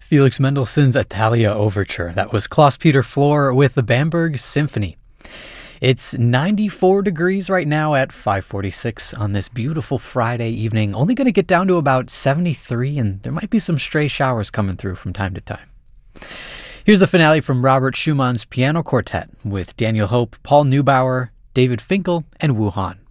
Felix Mendelssohn's Italia Overture. That was Klaus-Peter Flor with the Bamberg Symphony. It's 94 degrees right now at 5:46 on this beautiful Friday evening. Only going to get down to about 73, and there might be some stray showers coming through from time to time. Here's the finale from Robert Schumann's Piano Quartet with Daniel Hope, Paul Neubauer, David Finkel, and Wu Han.